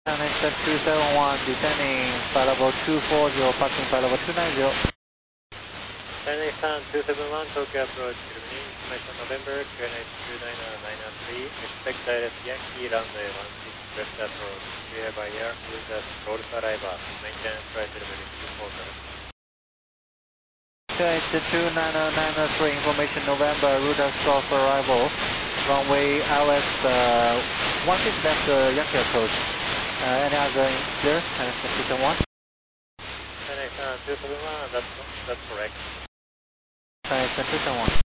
Connection 271, descending flight level 240, passing flight level 290. China 271, Tokyo approach, Germany, information November, QNH 29093, expect direct Yankee runway 16 left approach, clear by air, use as Golf arrival, maintenance flight level 240. QNH 29093, information November, route as Golf arrival, runway LS 16 left Yankee approach. Any other clear? Connection 271? China 271, that's correct. Connection 271.